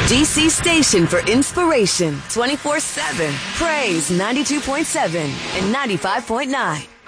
DC station for inspiration 24/7. Praise 92.7 and 95.9.